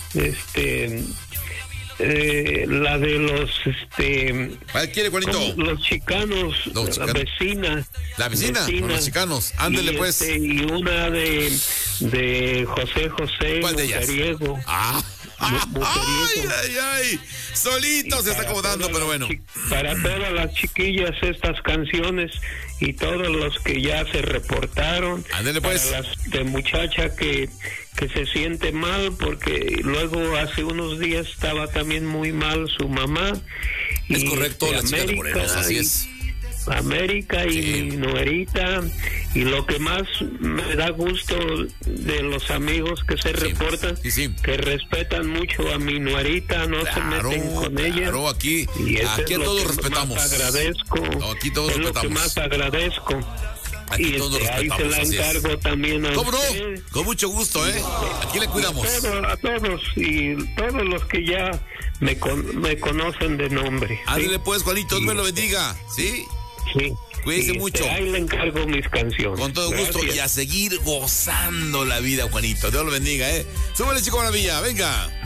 la de los ¿cuál quiere, Juanito? Los chicanos, la vecina. La vecina, con los chicanos. Ándele, pues. Y una de José José. ¿Cuál de ellas? Mujeriego. Ay. Solito se está acomodando, pero bueno. Para todas las chiquillas estas canciones y todos los que ya se reportaron. Ándele, pues. Para las de muchacha que se siente mal porque luego hace unos días estaba también muy mal su mamá. Es correcto, la chica de Morelos, así es. América y mi nuerita, y lo que más me da gusto de los amigos que se reportan, que respetan mucho a mi nuerita, no se meten con ella. Claro, aquí a todos respetamos. Más agradezco. No, aquí todos respetamos. Lo que más agradezco. Aquí todos respetamos. Ahí se la encargo también a ¿cómo no? usted. Con mucho gusto, Aquí le cuidamos. A todos y todos los que ya me conocen de nombre. Ándale, pues, Juanito, Dios me lo bendiga, ¿sí? Sí. Cuídense mucho. Ahí le encargo mis canciones. Con todo gusto. Y a seguir gozando la vida, Juanito. Dios lo bendiga, Súbele, Chico Maravilla. Venga.